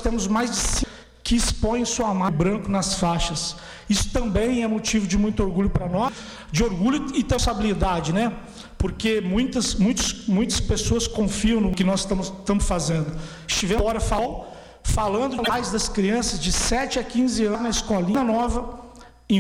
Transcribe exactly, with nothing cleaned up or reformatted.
temos mais de cinco que expõem sua marca branco nas faixas. Isso também é motivo de muito orgulho para nós, de orgulho e responsabilidade, né? Porque muitas, muitos, muitas pessoas confiam no que nós estamos, estamos fazendo. Estivemos agora falando mais das crianças de sete a quinze anos na escolinha nova,